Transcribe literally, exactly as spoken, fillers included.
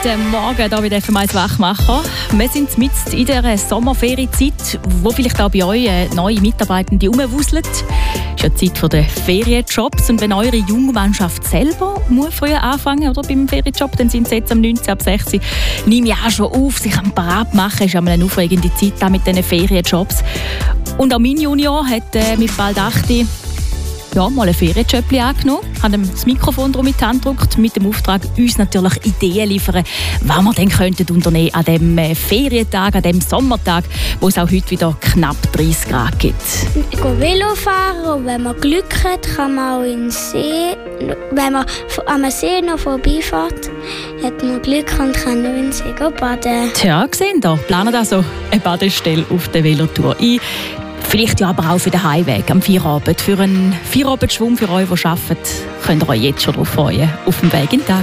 Guten Morgen, hier bei F M eins Wachmacher. Wir sind mitten in dieser Sommerferienzeit, wo vielleicht auch bei euch neue Mitarbeitende herumwuseln. Es ist ja die Zeit für die Ferienjobs. Und wenn eure junge Mannschaft selber muss früher anfangen oder beim Ferienjob, dann sind sie jetzt am neunzehn, ab sechzehn. Nehme ich auch schon auf, sich am Parat machen. Ist einmal eine aufregende Zeit da mit diesen Ferienjobs. Und auch mein Junior hat äh, mit bald achtzehn ja, mal ein Ferienjob angenommen, hat ihm das Mikrofon drum in die Hand gedrückt, mit dem Auftrag, uns natürlich Ideen liefern, was wir dann könnten unternehmen an diesem Ferientag, an diesem Sommertag, wo es auch heute wieder knapp dreißig Grad gibt. Ich gehe Velo fahren und wenn man Glück hat, kann man auch in den See, wenn man am See noch vorbeifährt, hat man Glück und kann noch in den See baden. Tja, gesehen da, planen also eine Badestelle auf der Velotour ein. Vielleicht ja aber auch für den Heimweg am Feierabend. Für einen Feierabendschwung für euch, die arbeiten, könnt ihr euch jetzt schon darauf freuen, auf dem Weg in den Tag.